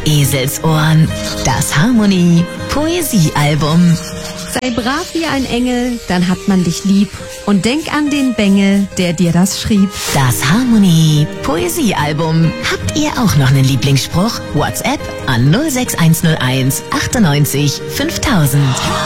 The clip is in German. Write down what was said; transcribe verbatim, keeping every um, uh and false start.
Eselsohren. Das Harmonie Poesiealbum. Sei brav wie ein Engel, dann hat man dich lieb. Und denk an den Bengel, der dir das schrieb. Das Harmonie Poesiealbum. Habt ihr auch noch einen Lieblingsspruch? WhatsApp an null sechs eins null eins achtundneunzig fünftausend.